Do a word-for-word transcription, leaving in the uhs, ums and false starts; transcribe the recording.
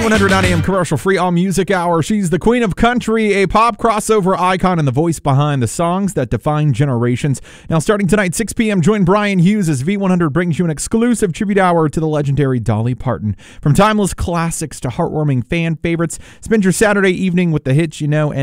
one hundred nine A M commercial free all music hour. She's the queen of country, a pop crossover icon, and the voice behind the songs that define generations. Now, starting tonight, six p.m., join Brian Hughes as V one hundred brings you an exclusive tribute hour to the legendary Dolly Parton. From timeless classics to heartwarming fan favorites, spend your Saturday evening with the hits you know and